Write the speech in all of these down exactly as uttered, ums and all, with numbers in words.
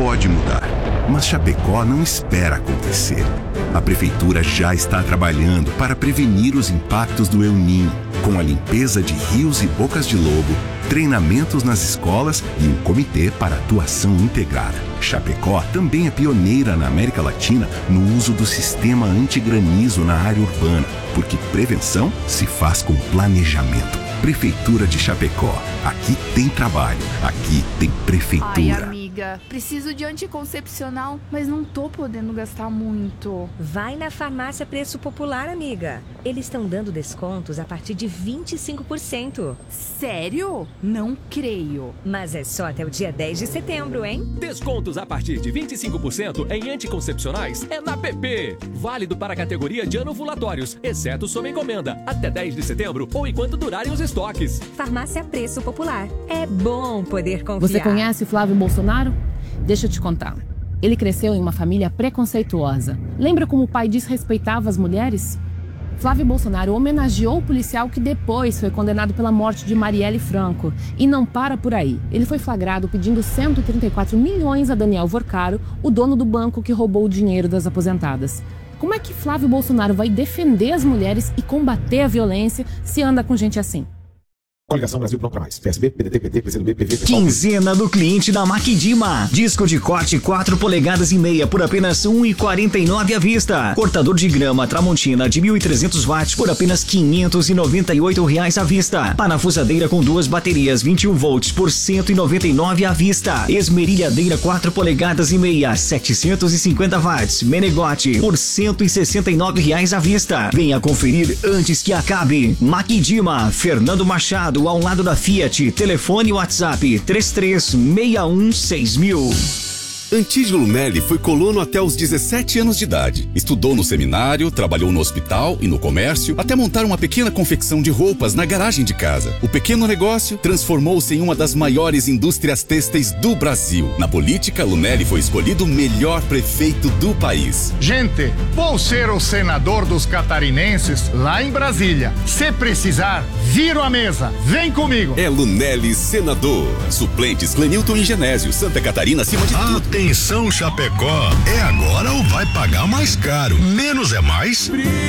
pode mudar, mas Chapecó não espera acontecer. A Prefeitura já está trabalhando para prevenir os impactos do El Niño, com a limpeza de rios e bocas de lobo, treinamentos nas escolas e um comitê para atuação integrada. Chapecó também é pioneira na América Latina no uso do sistema antigranizo na área urbana, porque prevenção se faz com planejamento. Prefeitura de Chapecó. Aqui tem trabalho. Aqui tem prefeitura. Ai, amiga, preciso de anticoncepcional, mas não tô podendo gastar muito. Vai na Farmácia Preço Popular, amiga. Eles estão dando descontos a partir de vinte e cinco por cento. Sério? Não creio. Mas é só até o dia dez de setembro, hein? Descontos a partir de vinte e cinco por cento em anticoncepcionais é na P P. Válido para a categoria de anovulatórios, exceto sob encomenda, até dez de setembro ou enquanto durarem os estoques. Farmácia Preço Popular. É bom poder confiar. Você conhece Flávio Bolsonaro? Deixa eu te contar. Ele cresceu em uma família preconceituosa. Lembra como o pai desrespeitava as mulheres? Flávio Bolsonaro homenageou o policial que depois foi condenado pela morte de Marielle Franco. E não para por aí. Ele foi flagrado pedindo cento e trinta e quatro milhões a Daniel Vorcaro, o dono do banco que roubou o dinheiro das aposentadas. Como é que Flávio Bolsonaro vai defender as mulheres e combater a violência se anda com gente assim? Coligação Brasil Pronto Pra Mais. P S B, P D T, P T, P C do B, P V, P S B. Quinzena do cliente da Maquidima. Disco de corte quatro polegadas e meia por apenas um real e quarenta e nove centavos à vista. Cortador de grama Tramontina de mil e trezentos watts por apenas quinhentos e noventa e oito reais à vista. Parafusadeira com duas baterias vinte e um volts por cento e noventa e nove reais à vista. Esmerilhadeira quatro polegadas e meia, setecentos e cinquenta watts. Menegote por cento e sessenta e nove reais à vista. Venha conferir antes que acabe. Maquidima, Fernando Machado, ao lado da Fiat. Telefone WhatsApp três três seis um seis mil. Antídio Lunelli foi colono até os dezessete anos de idade. Estudou no seminário, trabalhou no hospital e no comércio, até montar uma pequena confecção de roupas na garagem de casa. O pequeno negócio transformou-se em uma das maiores indústrias têxteis do Brasil. Na política, Lunelli foi escolhido o melhor prefeito do país. Gente, vou ser o senador dos catarinenses lá em Brasília. Se precisar, viro a mesa. Vem comigo. É Lunelli senador. Suplentes Clenilton e Genésio. Santa Catarina acima de tudo. Atenção, Chapecó, é agora ou vai pagar mais caro? Menos é mais.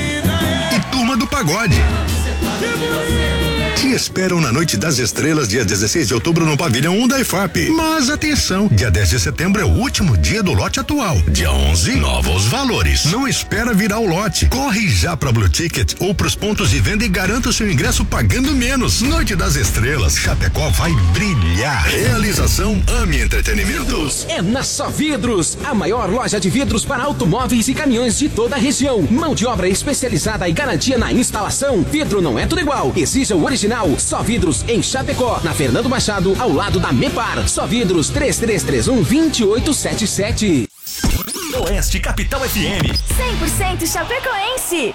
E Turma do Pagode. Te esperam na Noite das Estrelas, dia dezesseis de outubro, no pavilhão um da I F A P. Mas atenção, dia dez de setembro é o último dia do lote atual. Dia onze, novos valores. Não espera virar o lote. Corre já pra Blue Ticket ou pros pontos de venda e garanta o seu ingresso pagando menos. Noite das Estrelas, Chapecó vai brilhar. Realização Ame Entretenimento. É na Só Vidros, a maior loja de vidros para automóveis e caminhões de toda a região. Mão de obra especializada e garantia na instalação. Vidro não é tudo igual. Exija o original. Só Vidros em Chapecó, na Fernando Machado, ao lado da Mepar. Só Vidros três três três um, dois oito sete sete. Oeste Capital F M. cem por cento chapecoense.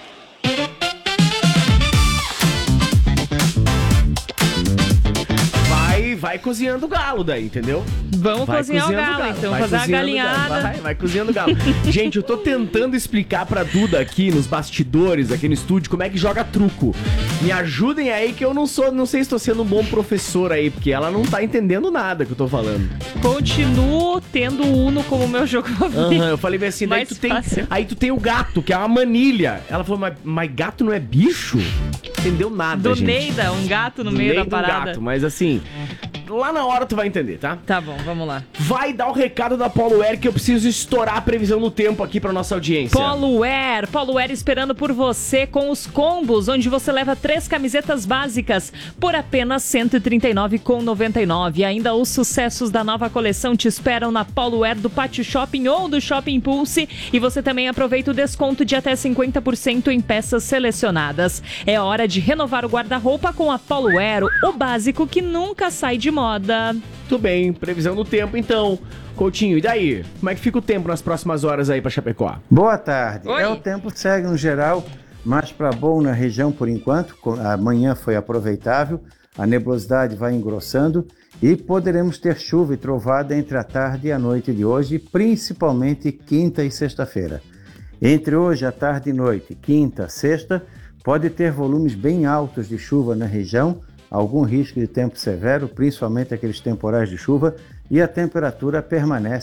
Vai, vai cozinhando o galo daí, entendeu? Vamos vai cozinhar o galo, galo, então. Vai fazer a galinhada. Vai, vai cozinhando o galo. Gente, eu tô tentando explicar pra Duda aqui nos bastidores, aqui no estúdio, como é que joga truco. Me ajudem aí que eu não sou, não sei se tô sendo um bom professor aí, porque ela não tá entendendo nada que eu tô falando. Continuo tendo o Uno como meu jogo favorito. Uhum, eu falei bem assim, daí tu tem, aí tu tem o gato, que é uma manilha. Ela falou, mas, mas gato não é bicho? Entendeu nada, Do gente. Neida, um gato no Do meio da parada. Gato, mas assim, lá na hora tu vai entender, tá? Tá bom, vamos lá. Vai dar o recado da Polo Air que eu preciso estourar a previsão no tempo aqui pra nossa audiência. Polo Air, Polo Air esperando por você com os combos, onde você leva três camisetas básicas por apenas cento e trinta e nove reais e noventa e nove centavos. Ainda os sucessos da nova coleção te esperam na Polo Air do Pátio Shopping ou do Shopping Pulse, e você também aproveita o desconto de até cinquenta por cento em peças selecionadas. É hora de renovar o guarda-roupa com a Polo Air, o básico que nunca sai de moda. Tudo bem, previsão do tempo então. Coutinho, e daí? Como é que fica o tempo nas próximas horas aí pra Chapecó? Boa tarde. Oi. É, o tempo segue no geral, mais para bom na região por enquanto. Amanhã foi aproveitável, a nebulosidade vai engrossando e poderemos ter chuva e trovada entre a tarde e a noite de hoje, principalmente quinta e sexta-feira. Entre hoje, a tarde e noite, quinta, sexta, pode ter volumes bem altos de chuva na região, algum risco de tempo severo, principalmente aqueles temporais de chuva, e a temperatura permanece